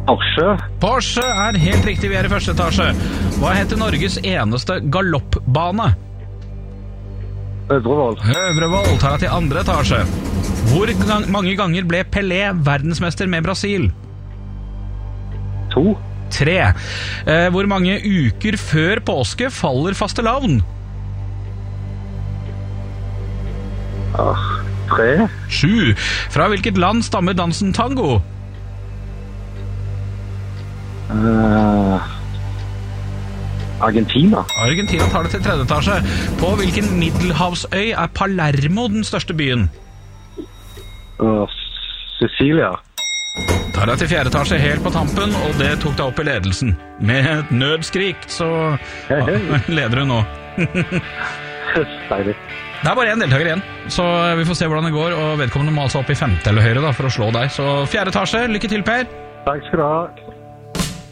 Porsche er helt riktig, vi er i første etasje. Hva heter Norges eneste galoppbane? Øvrevoll tar deg til andre etasje. Hvor mange ganger ble Pelé verdensmester med Brasil? 2. 3. Hvor mange uker før påske faller fastelavn? 3. 7. Fra hvilket land stammer dansen tango? Argentina. Argentina tar det til tredje etasje. På hvilken middelhavsøy er Palermo den største byen? Sicilia. Tar deg til fjerde etasje helt på tampen, og det tok deg opp i ledelsen. Med et nødskrik, så leder du nå. Deilig. Det er bare en deltaker igjen, så vi får se hvordan det går, og vedkommende må altså opp i femte eller høyre da, for å slå deg. Så fjerde etasje, lykke til, Per. Takk skal du ha.